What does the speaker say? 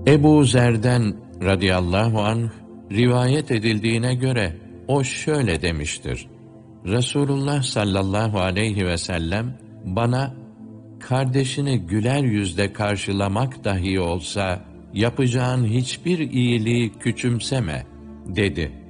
Ebu Zer'den radıyallahu anh rivayet edildiğine göre o şöyle demiştir: Resulullah sallallahu aleyhi ve sellem bana kardeşini güler yüzle karşılamak dahi olsa yapacağın hiçbir iyiliği küçümseme dedi.